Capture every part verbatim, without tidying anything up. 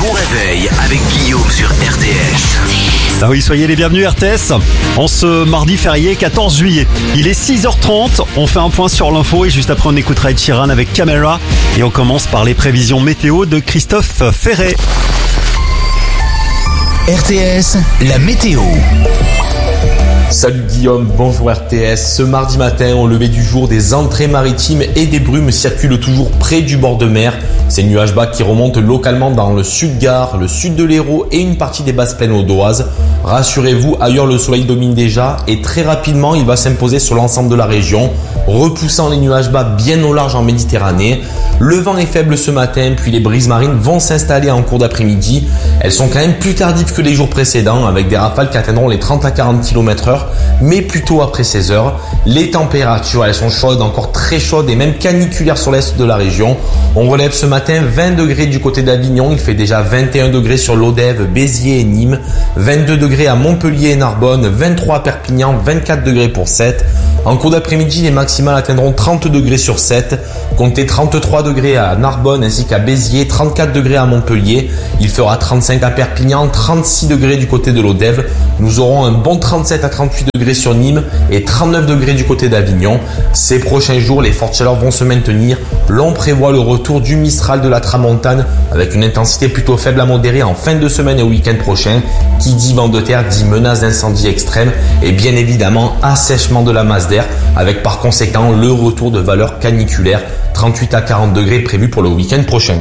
bon réveil avec Guillaume sur R T S. Ah oui, soyez les bienvenus R T S. En ce mardi férié quatorze juillet, il est six heures trente. On fait un point sur l'info et juste après on écoutera Ed Sheeran avec Camera. Et on commence par les prévisions météo de Christophe Ferré. R T S, la météo. Salut Guillaume, bonjour R T S. Ce mardi matin, au lever du jour, des entrées maritimes et des brumes circulent toujours près du bord de mer. Ces nuages bas qui remontent localement dans le sud-Gard, le sud de l'Hérault et une partie des basses plaines audoises. Rassurez-vous, ailleurs le soleil domine déjà et très rapidement il va s'imposer sur l'ensemble de la région, repoussant les nuages bas bien au large en Méditerranée. Le vent est faible ce matin, puis les brises marines vont s'installer en cours d'après-midi. Elles sont quand même plus tardives que les jours précédents, avec des rafales qui atteindront les trente à quarante kilomètres heure, mais plutôt après seize heures. Les températures, elles sont chaudes, encore très chaudes et même caniculaires sur l'est de la région. On relève ce matin vingt degrés du côté d'Avignon, il fait déjà vingt et un degrés sur l'Odève, Béziers et Nîmes, vingt-deux degrés à Montpellier et Narbonne, vingt-trois à Perpignan, vingt-quatre degrés pour Sète. En cours d'après-midi, les maximales atteindront trente degrés sur Sète, comptez trente-trois degrés à Narbonne ainsi qu'à Béziers, trente-quatre degrés à Montpellier, il fera trente-cinq à Perpignan, trente-six degrés du côté de l'Odève, nous aurons un bon trente-sept à trente-huit degrés sur Nîmes et trente-neuf degrés du côté d'Avignon. Ces prochains jours, les fortes chaleurs vont se maintenir, l'on prévoit le retour du Mistral de la Tramontane avec une intensité plutôt faible à modérée en fin de semaine et au week-end prochain. Qui dit vent de terre dit menace d'incendie extrême et bien évidemment assèchement de la masse d'air avec par conséquent le retour de valeurs caniculaires, trente-huit à quarante degrés prévus pour le week-end prochain.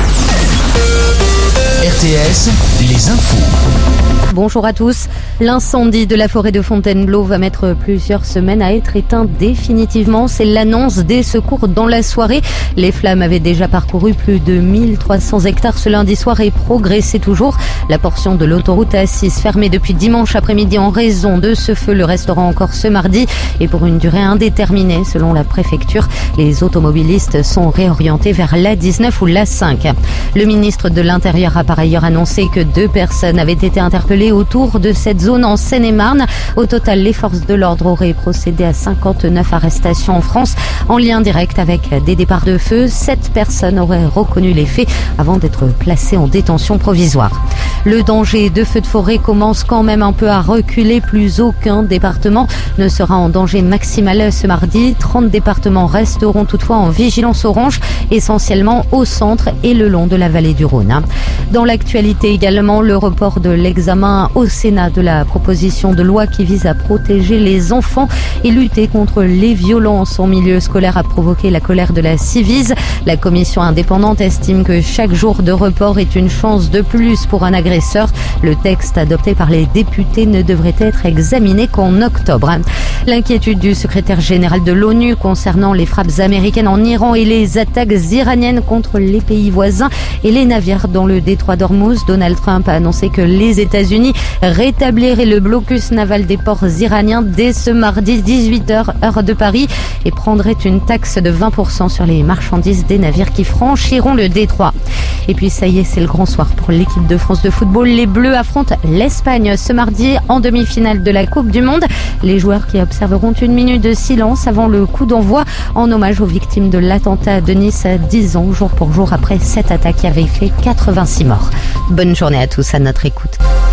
R T S, les infos. Bonjour à tous. L'incendie de la forêt de Fontainebleau va mettre plusieurs semaines à être éteint définitivement. C'est l'annonce des secours dans la soirée. Les flammes avaient déjà parcouru plus de mille trois cents hectares ce lundi soir et progressaient toujours. La portion de l'autoroute A six fermée depuis dimanche après-midi en raison de ce feu le restera encore ce mardi et pour une durée indéterminée selon la préfecture. Les automobilistes sont réorientés vers l'A dix-neuf ou l'A cinq. Le ministre de l'Intérieur a par ailleurs annoncé que deux personnes avaient été interpellées autour de cette zone en Seine-et-Marne. Au total, les forces de l'ordre auraient procédé à cinquante-neuf arrestations en France en lien direct avec des départs de feu. Sept personnes auraient reconnu les faits avant d'être placées en détention provisoire. Le danger de feux de forêt commence quand même un peu à reculer. Plus aucun département ne sera en danger maximal ce mardi. trente départements resteront toutefois en vigilance orange, essentiellement au centre et le long de la vallée du Rhône. Dans l'actualité également, le report de l'examen au Sénat de la proposition de loi qui vise à protéger les enfants et lutter contre les violences en milieu scolaire a provoqué la colère de la Civise. La commission indépendante estime que chaque jour de report est une chance de plus pour un agresseur. Le texte adopté par les députés ne devrait être examiné qu'en octobre. L'inquiétude du secrétaire général de l'ONU concernant les frappes américaines en Iran et les attaques iraniennes contre les pays voisins et les navires dans le détroit d'Ormuz. Donald Trump a annoncé que les États-Unis rétablirait le blocus naval des ports iraniens dès ce mardi dix-huit heures heure de Paris et prendrait une taxe de vingt pour cent sur les marchandises des navires qui franchiront le détroit. Et puis ça y est, c'est le grand soir pour l'équipe de France de football. Les Bleus affrontent l'Espagne ce mardi en demi-finale de la Coupe du Monde. Les joueurs qui observeront une minute de silence avant le coup d'envoi en hommage aux victimes de l'attentat de Nice à dix ans, jour pour jour après cette attaque qui avait fait quatre-vingt-six morts. Bonne journée à tous à notre écoute.